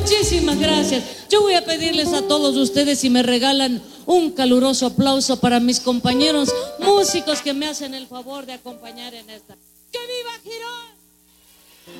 Muchísimas gracias. Yo voy a pedirles a todos ustedes si me regalan un caluroso aplauso para mis compañeros músicos que me hacen el favor de acompañar en esta. ¡Que viva Girón!